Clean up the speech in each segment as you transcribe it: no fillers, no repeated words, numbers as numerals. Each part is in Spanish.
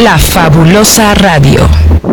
La Fabulosa Radio.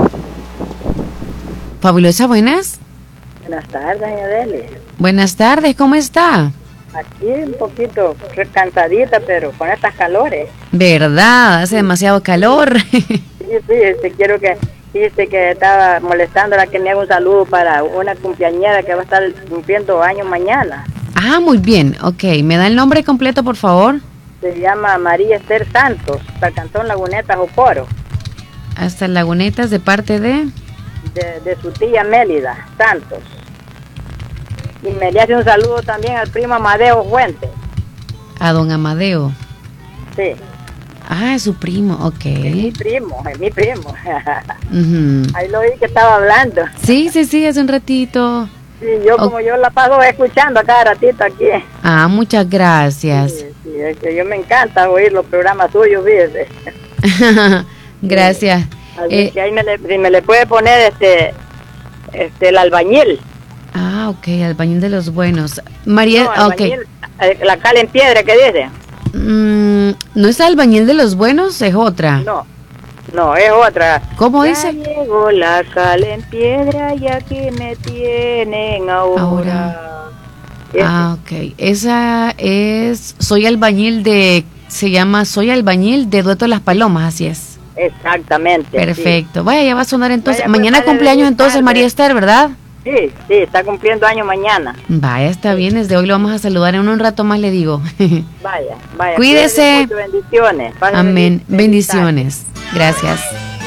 Fabulosa, buenas. Buenas tardes, doña Deli. Buenas tardes, ¿cómo está? Aquí un poquito cansadita, pero con estas calores. ¿Verdad? Hace demasiado calor. Sí, quiero que... Dice que estaba molestándola, que me haga un saludo para una cumpleañera que va a estar cumpliendo años mañana. Ah, muy bien, ok. ¿Me da el nombre completo, por favor? Se llama María Esther Santos, del Cantón Lagunetas, Jocoro. Hasta Lagunetas, ¿de parte de? De su tía Mélida Santos. Y me le hace un saludo también al primo Amadeo Fuentes. A don Amadeo. Sí. Ah, es su primo, ok. Es mi primo. Uh-huh. Ahí lo vi que estaba hablando. Sí, hace un ratito. Sí, como yo la paso escuchando a cada ratito aquí. Ah, muchas gracias. Sí, es que yo me encanta oír los programas suyos, fíjese. Gracias. Así que ahí me le puede poner el albañil. Ah, ok, albañil de los buenos. María, no, albañil, ok. La cal en piedra, ¿qué dice? ¿No es albañil de los buenos? Es otra. No, es otra. ¿Cómo ya dice? Llegó la cal en piedra y aquí me tienen ahora. Ah, ok. Esa es... Soy albañil de... Se llama Soy albañil de Dueto de las Palomas, así es. Exactamente. Perfecto. Sí. Vaya, ya va a sonar entonces. Vaya, mañana cumpleaños entonces, María Esther, ¿verdad? Sí, está cumpliendo año mañana. Vaya, está bien. Desde hoy lo vamos a saludar. En un rato más le digo. Vaya. Cuídese. Mucho, bendiciones. Amén. Bendiciones. Gracias.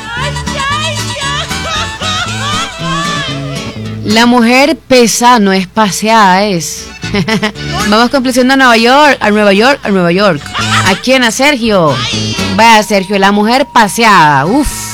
La mujer pesa, no es paseada, es. Vamos complaciendo a Nueva York. ¿A quién? A Sergio. Vaya, Sergio, la mujer paseada. Uf.